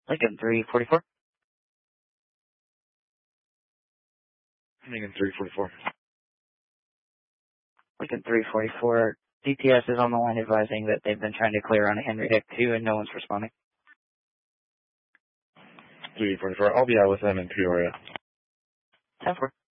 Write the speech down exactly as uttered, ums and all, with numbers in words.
Lincoln three forty-four. Lincoln three forty-four. Lincoln three forty-four. D T S is on the line advising that they've been trying to clear on Henry Deck two and no one's responding. three forty-four. I'll be out with them in Peoria. ten four.